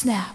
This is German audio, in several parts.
Snap.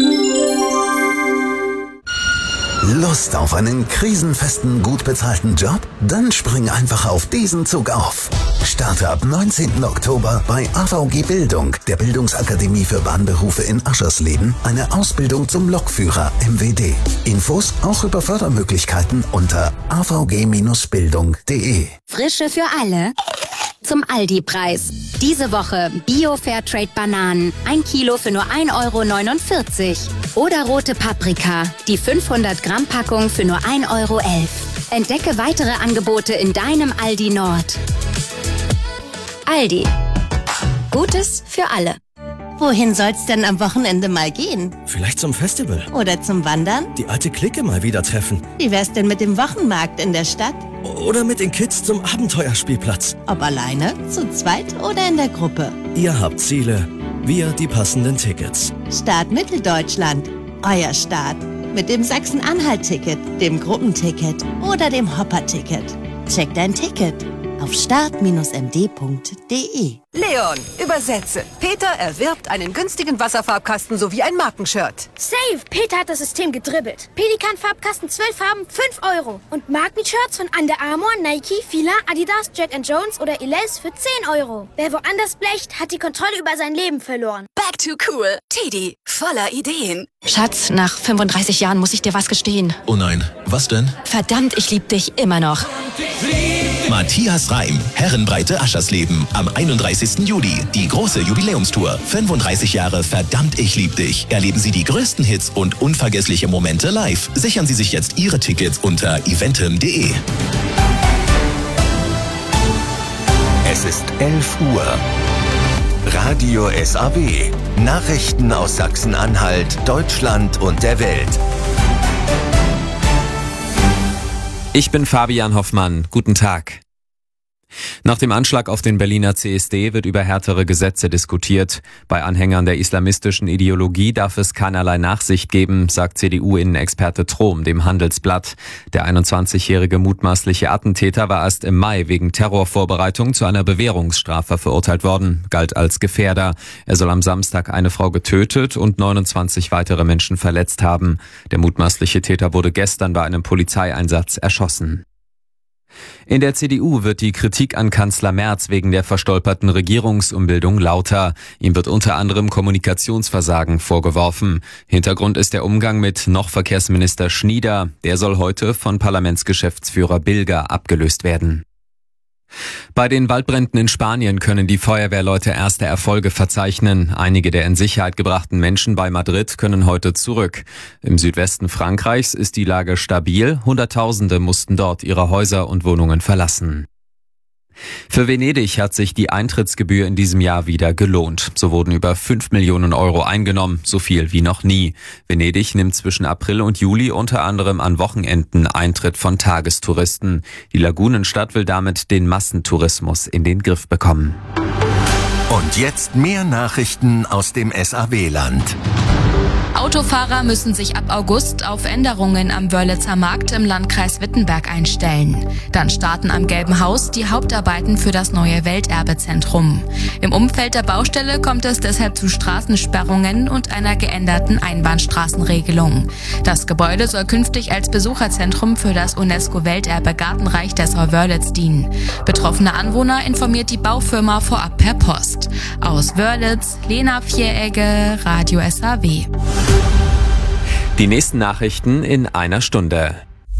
Lust auf einen krisenfesten, gut bezahlten Job? Dann spring einfach auf diesen Zug auf. Starte ab 19. Oktober bei AVG Bildung, der Bildungsakademie für Bahnberufe in Aschersleben, eine Ausbildung zum Lokführer MWD. Infos auch über Fördermöglichkeiten unter avg-bildung.de. Frische für alle. Zum Aldi-Preis. Diese Woche Bio-Fairtrade-Bananen. 1 Kilo für nur 1,49 €. Oder rote Paprika. Die 500-Gramm-Packung für nur 1,11 €. Entdecke weitere Angebote in deinem Aldi Nord. Aldi. Gutes für alle. Wohin soll's denn am Wochenende mal gehen? Vielleicht zum Festival. Oder zum Wandern? Die alte Clique mal wieder treffen. Wie wär's denn mit dem Wochenmarkt in der Stadt? Oder mit den Kids zum Abenteuerspielplatz. Ob alleine, zu zweit oder in der Gruppe? Ihr habt Ziele, wir die passenden Tickets. Start Mitteldeutschland. Euer Start. Mit dem Sachsen-Anhalt-Ticket, dem Gruppenticket oder dem Hopper-Ticket. Check dein Ticket auf start-md.de. Leon, übersetze. Peter erwirbt einen günstigen Wasserfarbkasten sowie ein Markenshirt. Safe! Peter hat das System gedribbelt. Pelikan-Farbkasten 12 Farben, 5 €. Und Markenshirts von Under Armour, Nike, Fila, Adidas, Jack & Jones oder Elize für 10 €. Wer woanders blecht, hat die Kontrolle über sein Leben verloren. Back to cool. Teddy, voller Ideen. Schatz, nach 35 Jahren muss ich dir was gestehen. Oh nein, was denn? Verdammt, ich liebe dich immer noch. Matthias Reim, Herrenbreite Aschersleben, am 31. Juli. Die große Jubiläumstour. 35 Jahre Verdammt, ich lieb dich. Erleben Sie die größten Hits und unvergessliche Momente live. Sichern Sie sich jetzt Ihre Tickets unter eventim.de. Es ist 11 Uhr. Radio SAW. Nachrichten aus Sachsen-Anhalt, Deutschland und der Welt. Ich bin Fabian Hoffmann. Guten Tag. Nach dem Anschlag auf den Berliner CSD wird über härtere Gesetze diskutiert. Bei Anhängern der islamistischen Ideologie darf es keinerlei Nachsicht geben, sagt CDU-Innenexperte Trom dem Handelsblatt. Der 21-jährige mutmaßliche Attentäter war erst im Mai wegen Terrorvorbereitung zu einer Bewährungsstrafe verurteilt worden, galt als Gefährder. Er soll am Samstag eine Frau getötet und 29 weitere Menschen verletzt haben. Der mutmaßliche Täter wurde gestern bei einem Polizeieinsatz erschossen. In der CDU wird die Kritik an Kanzler Merz wegen der verstolperten Regierungsumbildung lauter. Ihm wird unter anderem Kommunikationsversagen vorgeworfen. Hintergrund ist der Umgang mit noch Verkehrsminister Schnieder. Der soll heute von Parlamentsgeschäftsführer Bilger abgelöst werden. Bei den Waldbränden in Spanien können die Feuerwehrleute erste Erfolge verzeichnen. Einige der in Sicherheit gebrachten Menschen bei Madrid können heute zurück. Im Südwesten Frankreichs ist die Lage stabil. Hunderttausende mussten dort ihre Häuser und Wohnungen verlassen. Für Venedig hat sich die Eintrittsgebühr in diesem Jahr wieder gelohnt. So wurden über 5 Millionen € eingenommen, so viel wie noch nie. Venedig nimmt zwischen April und Juli unter anderem an Wochenenden Eintritt von Tagestouristen. Die Lagunenstadt will damit den Massentourismus in den Griff bekommen. Und jetzt mehr Nachrichten aus dem SAW-Land. Autofahrer müssen sich ab August auf Änderungen am Wörlitzer Markt im Landkreis Wittenberg einstellen. Dann starten am Gelben Haus die Hauptarbeiten für das neue Welterbezentrum. Im Umfeld der Baustelle kommt es deshalb zu Straßensperrungen und einer geänderten Einbahnstraßenregelung. Das Gebäude soll künftig als Besucherzentrum für das UNESCO-Welterbe Gartenreich der Sauwörlitz dienen. Betroffene Anwohner informiert die Baufirma vorab per Post. Aus Wörlitz, Lena Vieregge, Radio SAW. Die nächsten Nachrichten in einer Stunde.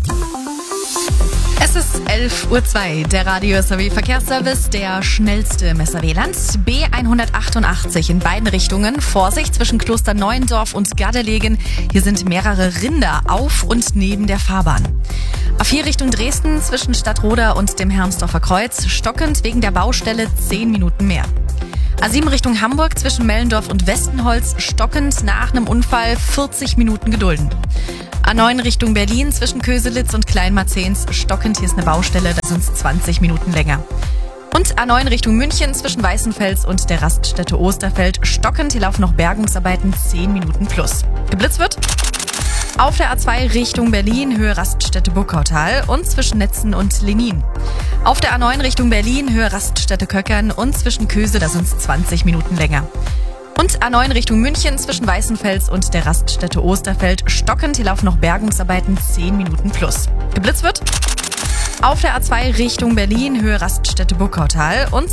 Es ist 11:02 Uhr. Der Radio SAW Verkehrsservice, der schnellste im SAW-Land. B188 in beiden Richtungen. Vorsicht zwischen Kloster Neuendorf und Gardelegen. Hier sind mehrere Rinder auf und neben der Fahrbahn. A4 Richtung Dresden zwischen Stadtroda und dem Hermsdorfer Kreuz. Stockend wegen der Baustelle 10 Minuten mehr. A7 Richtung Hamburg zwischen Mellendorf und Westenholz, stockend nach einem Unfall 40 Minuten gedulden. A9 Richtung Berlin zwischen Köselitz und Kleinmarzens, stockend, hier ist eine Baustelle, da sind es 20 Minuten länger. Und A9 Richtung München zwischen Weißenfels und der Raststätte Osterfeld, stockend, hier laufen noch Bergungsarbeiten 10 Minuten plus. Geblitzt wird auf der A2 Richtung Berlin, Höhe Raststätte Burgautal und zwischen Netzen und Lenin. Auf der A9 Richtung Berlin, Höhe Raststätte Köckern und zwischen Köse, da sind es 20 Minuten länger. Und A9 Richtung München zwischen Weißenfels und der Raststätte Osterfeld stockend. Hier laufen noch Bergungsarbeiten 10 Minuten plus. Geblitzt wird auf der A2 Richtung Berlin, Höhe Raststätte Burgautal und